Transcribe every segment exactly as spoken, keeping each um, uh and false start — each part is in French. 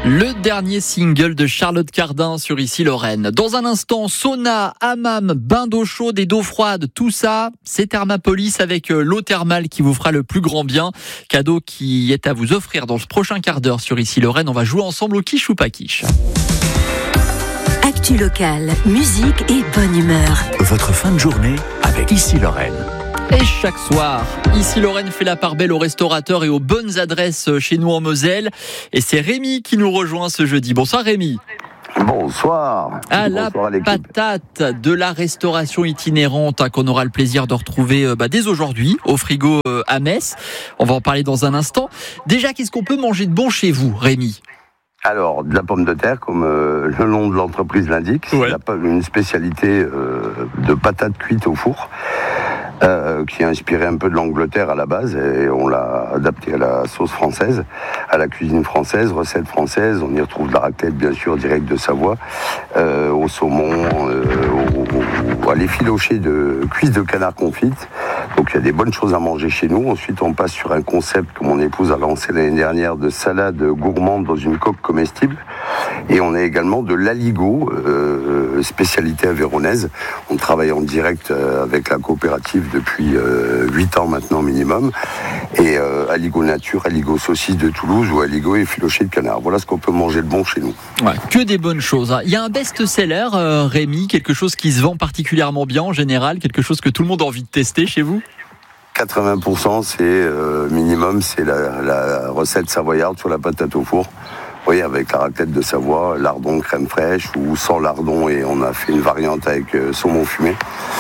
Le dernier single de Charlotte Cardin sur Ici Lorraine. Dans un instant, sauna, hammam, bain d'eau chaude et d'eau froide, tout ça, c'est Thermapolis avec l'eau thermale qui vous fera le plus grand bien. Cadeau qui est à vous offrir dans ce prochain quart d'heure sur Ici Lorraine. On va jouer ensemble au quiche ou pas quiche. Actu locale, musique et bonne humeur. Votre fin de journée avec Ici Lorraine. Et chaque soir, Ici Lorraine fait la part belle aux restaurateurs et aux bonnes adresses chez nous en Moselle. Et c'est Rémi qui nous rejoint ce jeudi. Bonsoir Rémi. Bonsoir. À Bonsoir la à patate de la restauration itinérante hein, qu'on aura le plaisir de retrouver euh, bah, dès aujourd'hui au frigo euh, à Metz. On va en parler dans un instant. Déjà, qu'est-ce qu'on peut manger de bon chez vous, Rémi ? Alors, de la pomme de terre, comme euh, le nom de l'entreprise l'indique, Ouais. c'est une spécialité euh, de patates cuites au four. Euh, qui est inspiré un peu de l'Angleterre à la base et on l'a adapté à la sauce française, à la cuisine française, recette française. On y retrouve de la raclette bien sûr direct de Savoie, euh, au saumon, euh, au, au, à l'effiloché de cuisses de canard confite. Donc il y a des bonnes choses à manger chez nous. Ensuite on passe sur un concept que mon épouse a lancé l'année dernière de salade gourmande dans une coque comestible. Et on a également de l'aligot, euh, spécialité aveyronnaise. On travaille en direct euh, avec la coopérative depuis euh, huit ans maintenant minimum. Et euh, aligot nature, aligot saucisse de Toulouse ou aligot effiloché de canard. Voilà ce qu'on peut manger de bon chez nous. Ouais, que des bonnes choses. hein. Il y a un best-seller, euh, Rémi, quelque chose qui se vend particulièrement bien en général, quelque chose que tout le monde a envie de tester chez vous ? quatre-vingts pour cent c'est euh, minimum, c'est la, la recette savoyarde sur la patate au four. Oui, avec la raclette de Savoie, lardon crème fraîche ou sans lardon et on a fait une variante avec euh, saumon fumé.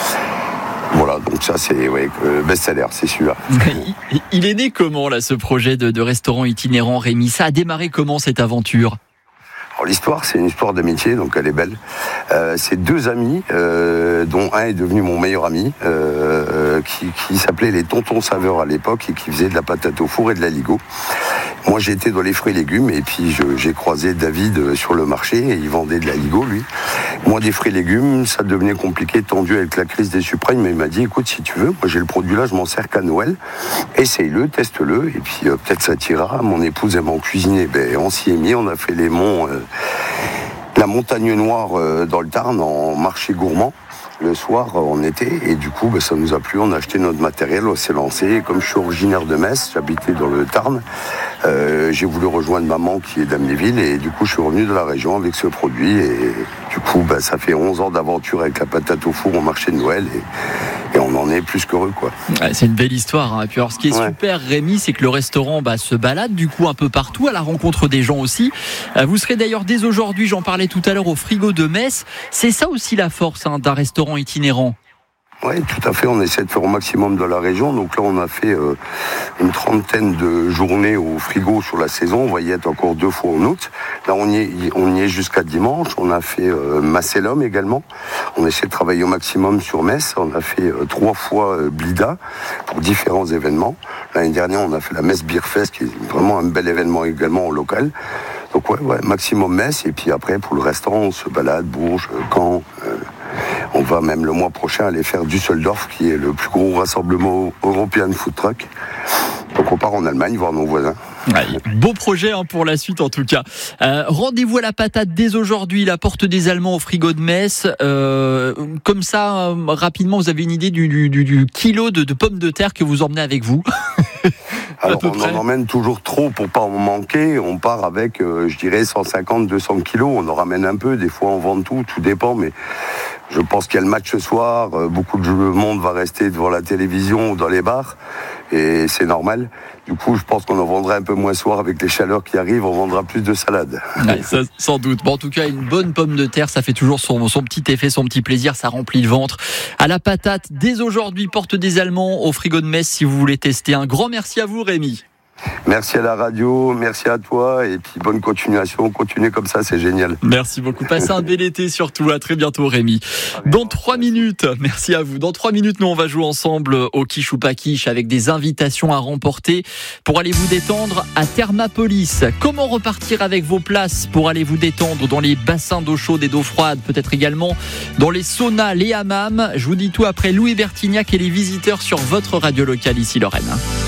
Voilà, donc ça c'est ouais, euh, best-seller, c'est sûr. Il- Il est né comment là ce projet de, de restaurant itinérant, Rémi ? Ça a démarré comment cette aventure ? Alors, l'histoire, c'est une histoire d'amitié, donc elle est belle. Euh, c'est deux amis, euh, dont un est devenu mon meilleur ami, euh, qui, qui s'appelait les Tontons Saveurs à l'époque et qui faisait de la patate au four et de l'aligot. Moi, j'étais dans les fruits et légumes et puis je, j'ai croisé David sur le marché et il vendait de l'aligot, lui. Moi, des fruits et légumes, ça devenait compliqué, tendu avec la crise des suprêmes, mais il m'a dit, écoute, si tu veux, moi j'ai le produit là, je m'en sers qu'à Noël. Essaye-le, teste-le et puis euh, peut-être ça t'ira. Mon épouse aime en cuisiner, ben, on s'y est mis, on a fait les monts... Euh, la montagne noire euh, dans le Tarn en marché gourmand le soir en été et du coup bah, ça nous a plu, on a acheté notre matériel, on s'est lancé et comme je suis originaire de Metz, j'habitais dans le Tarn, euh, j'ai voulu rejoindre maman qui est d'Amnéville et du coup je suis revenu de la région avec ce produit et du coup bah, ça fait onze ans d'aventure avec la patate au four au marché de Noël et, et on en est plus qu'heureux quoi. Ouais, c'est une belle histoire. Hein. Et puis alors, ce qui est Ouais. super, Rémi, c'est que le restaurant bah, se balade du coup un peu partout à la rencontre des gens aussi. Euh, vous serez d'ailleurs dès aujourd'hui, j'en parlais tout à l'heure, au frigo de Metz. C'est ça aussi la force hein, d'un restaurant itinérant. Oui, tout à fait. On essaie de faire au maximum dans la région. Donc là, on a fait euh, une trentaine de journées au frigo sur la saison. On va y être encore deux fois en août. Là, on y est, on y est jusqu'à dimanche. On a fait euh, Macellum également. On essaie de travailler au maximum sur Metz. On a fait euh, trois fois euh, Blida pour différents événements. L'année dernière, on a fait la Metz Beer Fest, qui est vraiment un bel événement également en local. Donc ouais, ouais, maximum Metz. Et puis après, pour le restaurant, on se balade, Bourges, Caen. Euh, On va même le mois prochain aller faire Düsseldorf, qui est le plus gros rassemblement européen de food truck. Donc on part en Allemagne voir nos voisins. Ouais, beau projet hein, pour la suite en tout cas. Euh, rendez-vous à la patate dès aujourd'hui, la porte des Allemands au frigo de Metz. Euh, comme ça, euh, rapidement, vous avez une idée du, du, du, du kilo de, de pommes de terre que vous emmenez avec vous. Alors peu on près. en emmène toujours trop pour pas en manquer. On part avec, euh, je dirais, cent cinquante, deux cents kilos. On en ramène un peu. Des fois on vend tout, tout dépend. Mais je pense qu'il y a le match ce soir. Euh, beaucoup de monde va rester devant la télévision ou dans les bars. Et c'est normal. Du coup, je pense qu'on en vendra un peu moins ce soir avec les chaleurs qui arrivent. On vendra plus de salade. Ouais, ça, sans doute. Bon, en tout cas, une bonne pomme de terre, ça fait toujours son, son petit effet, son petit plaisir, ça remplit le ventre. À la patate, dès aujourd'hui, porte des Allemands au frigo de Metz si vous voulez tester. Un grand merci à vous, Rémi. Merci à la radio, merci à toi. Et puis bonne continuation. Continuez comme ça, c'est génial. Merci beaucoup. Passez un bel été surtout. À très bientôt, Rémi. Dans trois minutes, merci à vous. Dans trois minutes, nous, on va jouer ensemble au quiche ou pas quiche avec des invitations à remporter pour aller vous détendre à Thermapolis. Comment repartir avec vos places pour aller vous détendre dans les bassins d'eau chaude et d'eau froide, peut-être également dans les saunas, les hammams. Je vous dis tout après Louis Bertignac et les visiteurs sur votre radio locale ici, Lorraine.